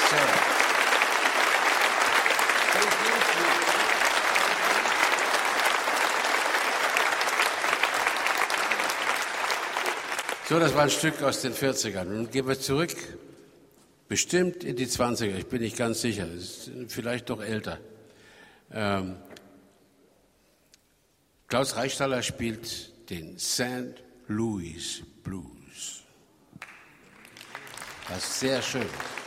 So, das war ein Stück aus den 40ern. Nun gehen wir zurück, bestimmt in die 20er, ich bin nicht ganz sicher, das ist vielleicht doch älter. Klaus Reichstaller spielt den St. Louis Blues. Das ist sehr schön.